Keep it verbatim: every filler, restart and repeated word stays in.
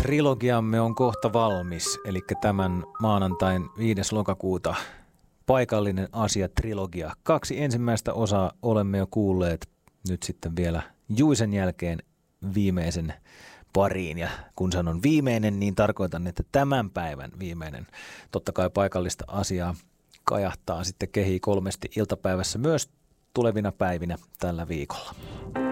Trilogiamme on kohta valmis, eli tämän maanantain viides lokakuuta paikallinen asia trilogia. Kaksi ensimmäistä osaa olemme jo kuulleet, nyt sitten vielä Juisen jälkeen viimeisen pariin. Ja kun sanon viimeinen, niin tarkoitan, että tämän päivän viimeinen. Totta kai paikallista asiaa kajahtaa sitten Kehii kolmesti iltapäivässä myös tulevina päivinä tällä viikolla.